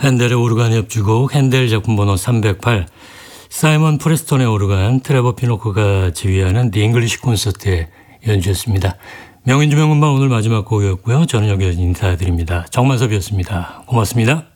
핸델의 오르간 협주곡 핸델 작품 번호 308 사이먼 프레스톤의 오르간 트레버 피노크가 지휘하는 The English 콘서트에 연주했습니다. 명인주명음반 오늘 마지막 곡이었고요. 저는 여기서 인사드립니다. 정만섭이었습니다. 고맙습니다.